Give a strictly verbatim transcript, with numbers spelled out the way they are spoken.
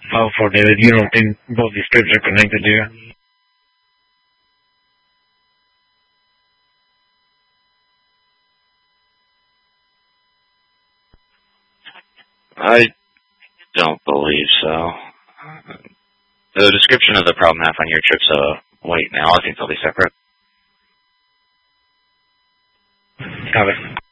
How for David? You don't think both these strips are connected, do you? I don't believe so. The description of the problem half on your trip's a white now. I think they'll be separate. Copy.